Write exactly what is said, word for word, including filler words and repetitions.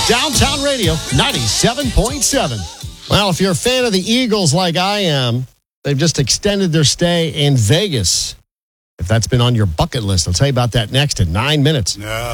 Downtown Radio, ninety-seven point seven. Well, if you're a fan of the Eagles like I am, they've just extended their stay in Vegas. If that's been on your bucket list, I'll tell you about that next in nine minutes. No.